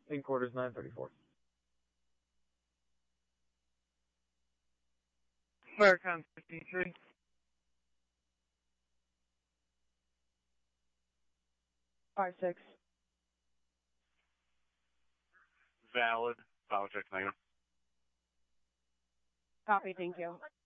In quarters 934. Claricon 53. R6. Valid. Power check negative. Copy, thank you.